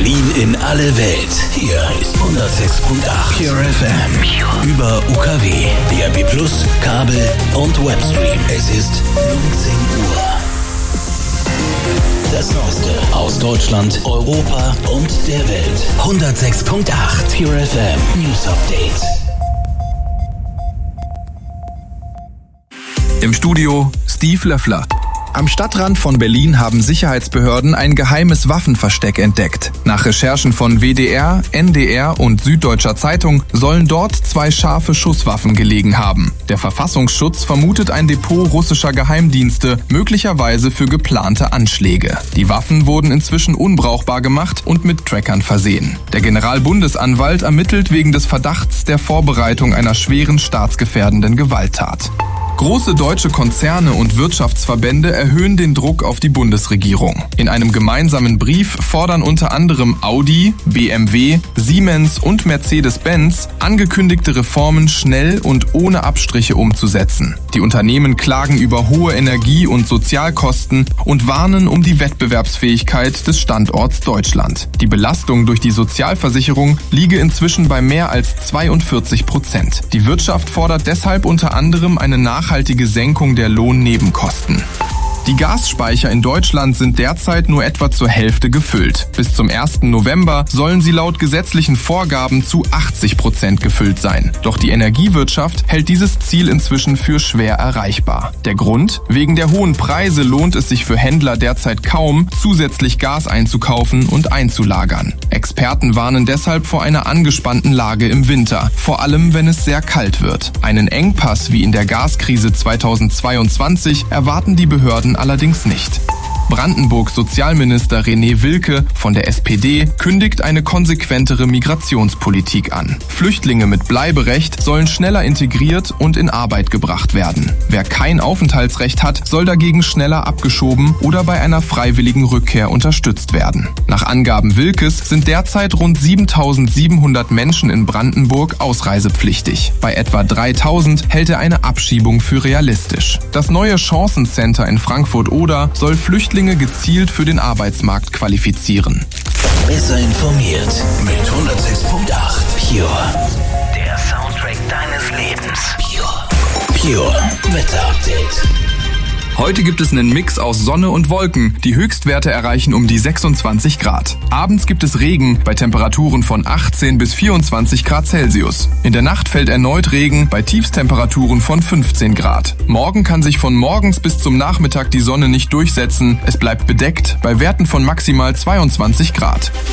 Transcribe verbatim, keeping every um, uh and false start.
Berlin in alle Welt. Hier ist hundertsechs Komma acht Pure F M. Über U K W, D A B plus, Kabel und Webstream. Es ist neunzehn Uhr. Das Neueste aus Deutschland, Europa und der Welt. hundertsechs Komma acht Pure F M News Update. Im Studio Steve Löffler. Am Stadtrand von Berlin haben Sicherheitsbehörden ein geheimes Waffenversteck entdeckt. Nach Recherchen von W D R, N D R und Süddeutscher Zeitung sollen dort zwei scharfe Schusswaffen gelegen haben. Der Verfassungsschutz vermutet ein Depot russischer Geheimdienste, möglicherweise für geplante Anschläge. Die Waffen wurden inzwischen unbrauchbar gemacht und mit Trackern versehen. Der Generalbundesanwalt ermittelt wegen des Verdachts der Vorbereitung einer schweren staatsgefährdenden Gewalttat. Große deutsche Konzerne und Wirtschaftsverbände erhöhen den Druck auf die Bundesregierung. In einem gemeinsamen Brief fordern unter anderem Audi, B M W, Siemens und Mercedes-Benz, angekündigte Reformen schnell und ohne Abstriche umzusetzen. Die Unternehmen klagen über hohe Energie- und Sozialkosten und warnen um die Wettbewerbsfähigkeit des Standorts Deutschland. Die Belastung durch die Sozialversicherung liege inzwischen bei mehr als zweiundvierzig Prozent. Die Wirtschaft fordert deshalb unter anderem eine nachhaltige Senkung der Lohnnebenkosten. Die Gasspeicher in Deutschland sind derzeit nur etwa zur Hälfte gefüllt. Bis zum ersten November sollen sie laut gesetzlichen Vorgaben zu achtzig Prozent gefüllt sein. Doch die Energiewirtschaft hält dieses Ziel inzwischen für schwer erreichbar. Der Grund? Wegen der hohen Preise lohnt es sich für Händler derzeit kaum, zusätzlich Gas einzukaufen und einzulagern. Experten warnen deshalb vor einer angespannten Lage im Winter, vor allem wenn es sehr kalt wird. Einen Engpass wie in der Gaskrise zweitausendzweiundzwanzig erwarten die Behörden allerdings nicht. Brandenburgs Sozialminister René Wilke von der S P D kündigt eine konsequentere Migrationspolitik an. Flüchtlinge mit Bleiberecht sollen schneller integriert und in Arbeit gebracht werden. Wer kein Aufenthaltsrecht hat, soll dagegen schneller abgeschoben oder bei einer freiwilligen Rückkehr unterstützt werden. Nach Angaben Wilkes sind derzeit rund siebentausendsiebenhundert Menschen in Brandenburg ausreisepflichtig. Bei etwa dreitausend hält er eine Abschiebung für realistisch. Das neue Chancencenter in Frankfurt-Oder soll Flüchtlinge gezielt für den Arbeitsmarkt qualifizieren. Besser informiert mit hundertsechs Komma acht Pure. Der Soundtrack deines Lebens. Pure. Pure Wetter Update. Heute gibt es einen Mix aus Sonne und Wolken. Die Höchstwerte erreichen um die sechsundzwanzig Grad. Abends gibt es Regen bei Temperaturen von achtzehn bis vierundzwanzig Grad Celsius. In der Nacht fällt erneut Regen bei Tiefstemperaturen von fünfzehn Grad. Morgen kann sich von morgens bis zum Nachmittag die Sonne nicht durchsetzen. Es bleibt bedeckt bei Werten von maximal zweiundzwanzig Grad.